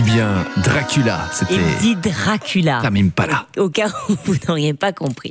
bien Dracula. C'était Il dit Dracula. Tame Impala. Au cas où vous n'auriez pas compris.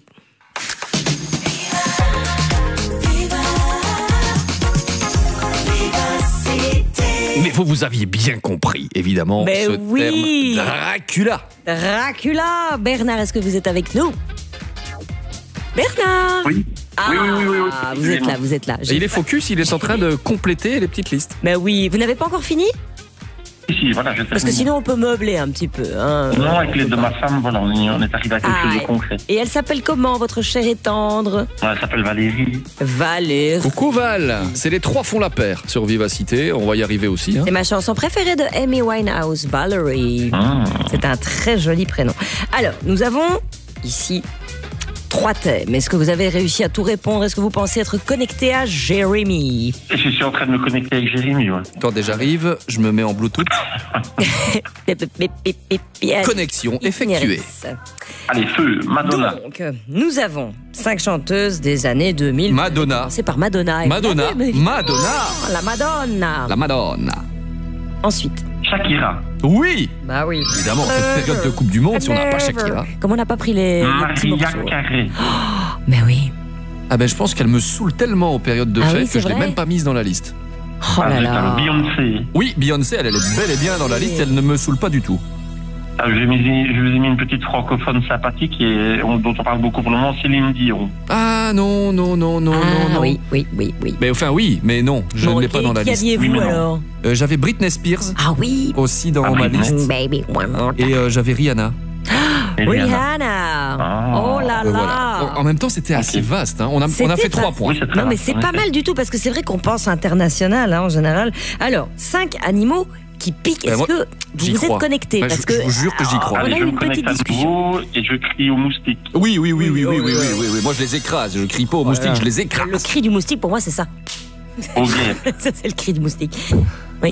Mais vous aviez bien compris, évidemment, Mais ce oui. terme Dracula. Dracula. Bernard, est-ce que vous êtes avec nous? Bernard. Oui. Ah, Oui. vous êtes là. Et il est focus, il est en train de compléter les petites listes. Mais oui, vous n'avez pas encore fini? Si, voilà, je sais. Parce que sinon on peut meubler un petit peu. Hein. Non, avec l'aide de ma femme, voilà, on est arrivé à quelque chose de concret. Et elle s'appelle comment, votre chère et tendre? Elle s'appelle Valérie. Valérie. Coucou Val, c'est les trois font la paire sur Vivacité, on va y arriver aussi. Hein. C'est ma chanson préférée de Amy Winehouse, Valerie. C'est un très joli prénom. Alors, nous avons ici 3 thèmes. Est-ce que vous avez réussi à tout répondre? Est-ce que vous pensez être connecté à Jérémy? Et je suis en train de me connecter avec Jérémy, ouais. Attendez, j'arrive, je me mets en Bluetooth. Connexion effectuée. Allez, feu, Madonna. Donc, nous avons 5 chanteuses des années 2000. Madonna. C'est par Madonna. Madonna. Madonna. La Madonna. La Madonna. Ensuite. Shakira. Oui. Bah oui. Évidemment, cette période de Coupe du Monde, si on n'a pas Shakira. Comme on n'a pas pris les petits Maria morceaux. Carey. Mais oui. Ah ben je pense qu'elle me saoule tellement aux périodes de Ah fête oui, que c'est je l'ai vrai. même pas mise dans la liste. Oh là là. Beyoncé. Oui, Beyoncé, elle est bel et bien dans la liste, elle ne me saoule pas du tout. Je vous ai mis une petite francophone sympathique dont on parle beaucoup pour le moment, Céline Dion. Ah non. Oui. Mais enfin oui, mais non, je ne l'ai pas dans la Qui liste. aviez-vous Oui, mais non. alors? J'avais Britney Spears Ah oui. aussi dans ma Britney. liste. Baby, one more time. Et j'avais Rihanna. Et Rihanna. Oh là là. Voilà. En même temps, c'était assez vaste. Hein. On a C'était fait 3 vaste. points. Oui, c'est très Non mais vaste, c'est en pas effet. mal du tout parce que c'est vrai qu'on pense international hein, en général. Alors, 5 animaux qui piquent. Est-ce moi, que j'y vous êtes crois. connectés? Bah, Parce je vous jure que j'y crois. on Allez, a je une me connecte petite à discussion. nouveau et je crie aux moustiques. Oui. Moi, je les écrase. Je crie pas aux moustiques, je les écrase. Le cri du moustique, pour moi, c'est ça. Au guêpe. Ça, c'est le cri du moustique. Oui.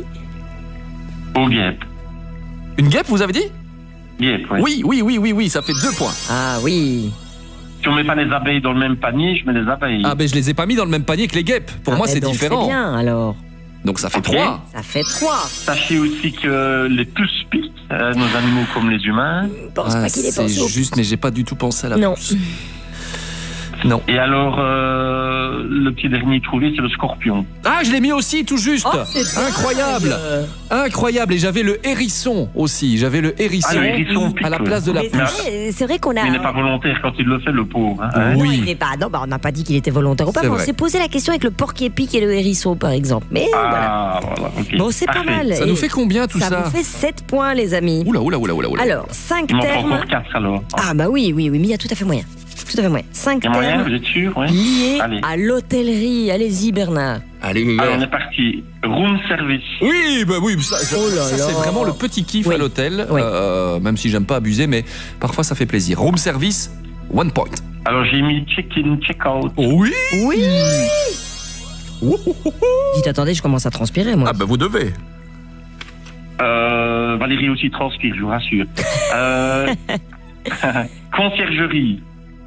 Au guêpe. Une guêpe, vous avez dit? Guêpe, oui. Oui, ça fait 2 points. Ah oui. Si on met pas les abeilles dans le même panier, je mets les abeilles. Ah ben je les ai pas mis dans le même panier que les guêpes. Pour moi, Ah, c'est donc différent. C'est bien alors. Donc ça fait Ok. 3. Ça fait 3. Sachez aussi que les puces piquent, nos animaux comme les humains. Je pense pas qu'il ait c'est pensé au... juste, mais j'ai pas du tout pensé à la Non. puce. Non. Et alors, le petit dernier trouvé, c'est le scorpion. Ah, je l'ai mis aussi, tout juste. Oh, c'est dingue. Incroyable. Et j'avais le hérisson aussi. J'avais le hérisson, Ah, le hérisson pique, à la place de la Mais puce. c'est vrai qu'on a... Mais il n'est pas volontaire quand il le fait, le pauvre. Hein. Non, Oui. il n'est pas. Non, on n'a pas dit qu'il était volontaire ou pas. C'est mais on vrai. s'est posé la question avec le porc-épic et le hérisson, par exemple. Mais voilà. Voilà, ok. Bon, c'est pas Parfait. mal. Ça Et nous fait combien tout ça? Ça vous fait 7 points, les amis. Oula. Alors, 5 Il m'en faut termes. encore 4 alors. Ah, bah oui, mais il y a tout à fait moyen. 5 Il y a moyen, termes vous êtes sûr? Oui. liés Allez. à l'hôtellerie. Allez-y, Bernard. Allez, Alors, on est parti. Room service. Oui, ça, Oh là ça, là. c'est vraiment le petit kiff Oui. à l'hôtel. Oui. Même si j'aime pas abuser, mais parfois ça fait plaisir. Room service, 1 point. Alors, j'ai mis check-in, check-out. Oui. Oui. Dites, attendez, je commence à transpirer, moi. Ah ben vous devez. Valérie aussi transpire, je vous rassure. Conciergerie.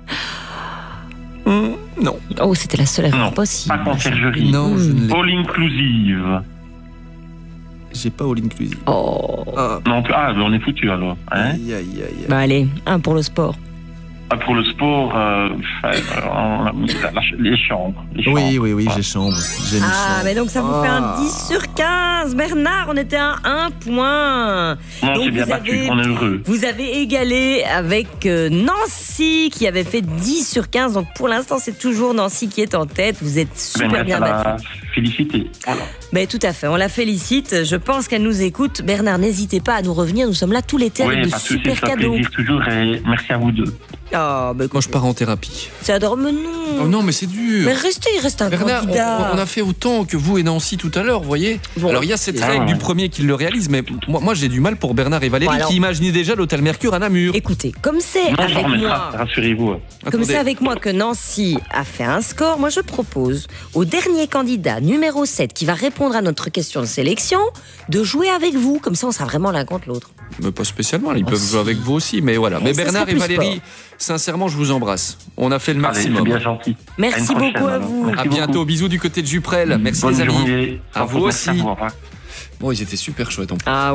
Non. Oh, c'était la seule erreur Non, possible. pas conciergerie. Non, je ne l'ai. All inclusive. J'ai pas all inclusive. Oh. Non, ben on est foutu alors. Hein? Aïe. Bah allez, 1 pour le sport. Pour le sport, on a mis les chambres. Oui, j'ai chambre. J'ai une Ah, chambre. mais donc ça vous fait un 10 sur 15. Bernard, on était à 1 point. Non, Donc c'est bien vous battu, avez- on est heureux. Vous avez égalé avec Nancy qui avait fait 10 sur 15. Donc pour l'instant, c'est toujours Nancy qui est en tête. Vous êtes super bien battu. Félicité. Voilà. Mais tout à fait, on la félicite. Je pense qu'elle nous écoute. Bernard, n'hésitez pas à nous revenir. Nous sommes là tout l'été avec Oui, de pas de soucis, super ça fait cadeaux. plaisir toujours et merci à vous deux. Oh, mais Moi je pars en thérapie. c'est adorable. Mais non. Oh non, mais c'est dur. Mais restez, il reste un Bernard, candidat. on a fait autant que vous et Nancy tout à l'heure, vous voyez. Bon. Alors il y a cette Ah, règle ouais. du premier qui le réalise, mais moi j'ai du mal pour Bernard et Valérie Bon, alors- qui imaginaient déjà l'hôtel Mercure à Namur. Écoutez, comme c'est Non, on avec s'en remettra, moi... rassurez-vous. Comme Attendez. c'est avec moi que Nancy a fait un score, moi je propose au dernier candidat, numéro 7, qui va répondre à notre question de sélection, de jouer avec vous. Comme ça, on sera vraiment l'un contre l'autre. Mais pas spécialement, ils Oh, peuvent si. jouer avec vous aussi, mais voilà. Mais ça Bernard serait et plus Valérie, sport. sincèrement, je vous embrasse. On a fait le Allez, c'est maximum. bien gentil. Merci À une prochaine, beaucoup à alors. vous. Merci À bientôt, beaucoup. bisous du côté de Juprel. Merci Bonne les amis. journée. À vous Merci aussi. au revoir. Bon, ils étaient super chouettes en plus. Ah oui.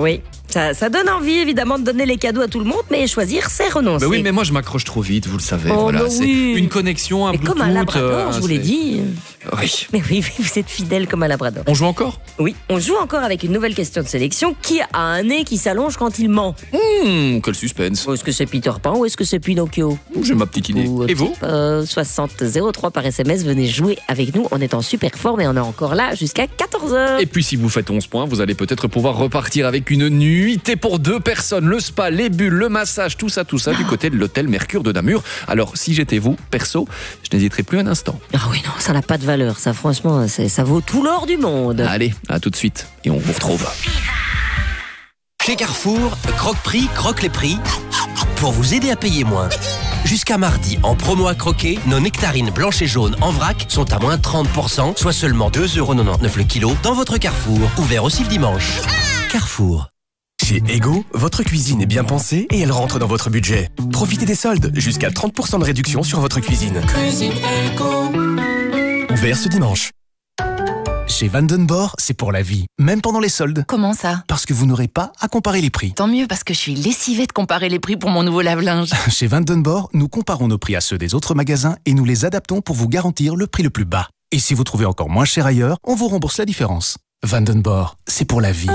Ça donne envie, évidemment, de donner les cadeaux à tout le monde, mais choisir, c'est renoncer. Bah oui, mais moi, je m'accroche trop vite, vous le savez. Oh, voilà, bah c'est oui. une connexion, un Mais Bluetooth. comme un labrador, je vous l'ai dit. Oui. Mais oui, vous êtes fidèle comme un labrador. On joue encore? Oui, on joue encore avec une nouvelle question de sélection. Qui a un nez qui s'allonge quand il ment? Quel suspense. Est-ce que c'est Peter Pan ou est-ce que c'est Pinocchio? J'ai ma petite idée. Et vous? 60 03 par SMS, venez jouer avec nous. On est en super forme et on est encore là jusqu'à 14h. Et puis si vous faites 11 points, vous allez peut-être pouvoir repartir avec une nuitée pour 2 personnes. Le spa, les bulles, le massage, tout ça du côté de l'hôtel Mercure de Namur. Alors si j'étais vous, perso, je n'hésiterais plus un instant. Ah oui, non, ça n'a pas de valeur. Ça, franchement, ça vaut tout l'or du monde. Allez, à tout de suite et on vous retrouve. Chez Carrefour, Croque-Prix croque les prix pour vous aider à payer moins. Jusqu'à mardi, en promo à croquer, nos nectarines blanches et jaunes en vrac sont à moins 30%, soit seulement 2,99€ le kilo dans votre Carrefour. Ouvert aussi le dimanche. Carrefour. Chez Ego, votre cuisine est bien pensée et elle rentre dans votre budget. Profitez des soldes, jusqu'à 30% de réduction sur votre cuisine. Cuisine Ego. Ouvert ce dimanche. Chez Vandenborg, c'est pour la vie, même pendant les soldes. Comment ça? Parce que vous n'aurez pas à comparer les prix. Tant mieux, parce que je suis lessivée de comparer les prix pour mon nouveau lave-linge. Chez Vandenborg, nous comparons nos prix à ceux des autres magasins et nous les adaptons pour vous garantir le prix le plus bas. Et si vous trouvez encore moins cher ailleurs, on vous rembourse la différence. Vandenborg, c'est pour la vie.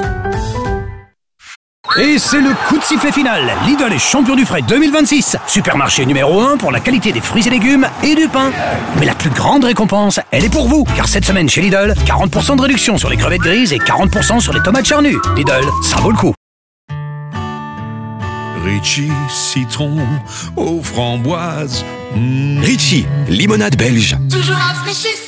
Et c'est le coup de sifflet final. Lidl est champion du frais 2026. Supermarché numéro 1 pour la qualité des fruits et légumes et du pain. Mais la plus grande récompense, elle est pour vous. Car cette semaine chez Lidl, 40% de réduction sur les crevettes grises et 40% sur les tomates charnues. Lidl, ça vaut le coup. Ritchie, citron aux framboises. Ritchie, limonade belge. Toujours rafraîchissant.